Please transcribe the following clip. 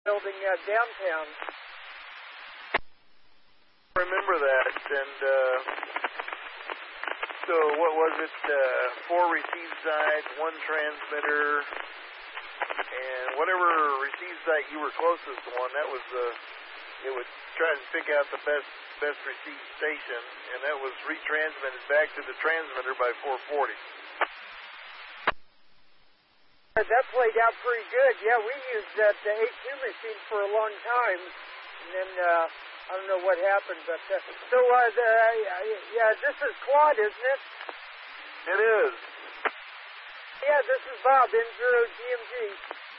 building downtown. I remember that, and so what was it? 4 receive sides, 1 transmitter, and whatever receive site you were closest to one, that was it would try to pick out the best receive station, and that was retransmitted back to the transmitter by 440. That played out pretty good. Yeah, we used that A2 machine for a long time, and then I don't know what happened, but so yeah, this is Claude, isn't it? It is. Yeah, this is Bob, N0GMG.